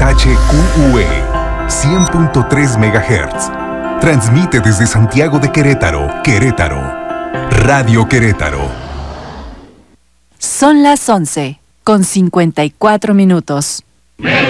XHQUE 100.3 MHz. Transmite desde Santiago de Querétaro, Querétaro. Radio Querétaro. Son las 11:54.